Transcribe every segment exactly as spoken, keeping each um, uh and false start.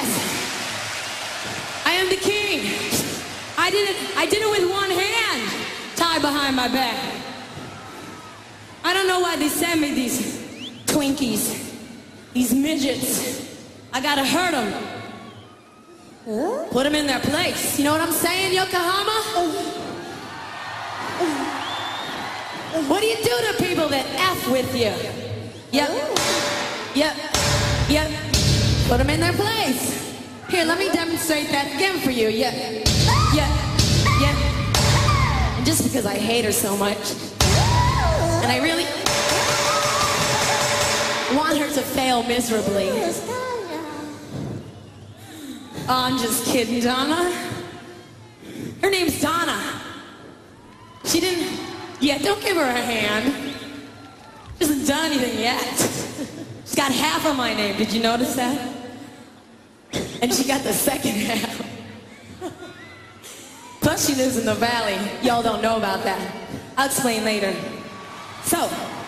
Yes, I am the king. I did it, I did it with one hand tied behind my back. I don't know why they send me these Twinkies, these midgets. I gotta hurt them. Put them in their place. You know what I'm saying, Yokohama? What do you do to people that F with you? Yep, yep, yep. Put them in their place. Here, let me demonstrate that again for you. Yep, yep, yep. And just because I hate her so much, and I really want her to fail miserably. Oh, I'm just kidding, Donna. Her name's Donna. She didn't... Yeah, don't give her a hand. She hasn't done anything yet. She's got half of my name. Did you notice that? And she got the second half. Plus, she lives in the valley. Y'all don't know about that. I'll explain later. So...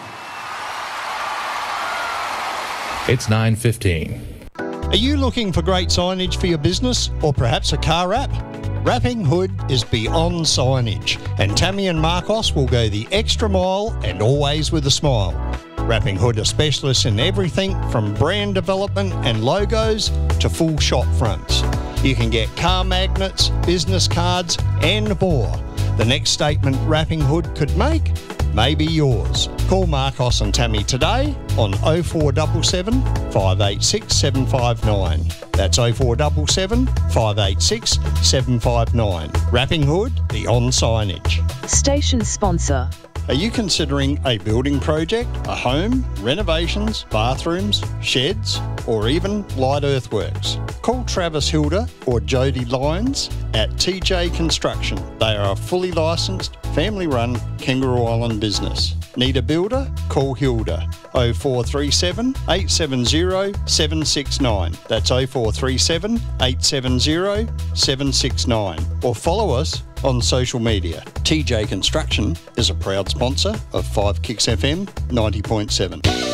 It's nine fifteen. Are you looking for great signage for your business or perhaps a car wrap? Wrapping Hood is beyond signage, and Tammy and Marcos will go the extra mile and always with a smile. Wrapping Hood are specialists in everything from brand development and logos to full shop fronts. You can get car magnets, business cards and more. The next statement Wrapping Hood could make may be yours. Call Marcos and Tammy today on oh four seven seven, five eight six, seven five nine. That's oh four seven seven, five eight six, seven five nine. Wrapping Hood, beyond signage. Station sponsor. Are you considering a building project, a home, renovations, bathrooms, sheds, or even light earthworks? Call Travis Hilda or Jody Lyons at T J Construction. They are a fully licensed, family-run Kangaroo Island business. Need a builder? Call Hilda. oh four three seven, eight seven zero, seven six nine. That's oh four three seven, eight seven zero, seven six nine. Or follow us on social media. T J Construction is a proud sponsor of five Kicks F M ninety point seven.